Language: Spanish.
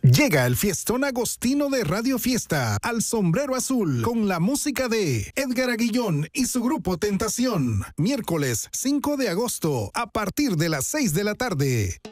Llega el fiestón agostino de Radio Fiesta al Sombrero Azul con la música de Edgar Aguillón y su grupo Tentación. Miércoles 5 de agosto a partir de las 6 de la tarde.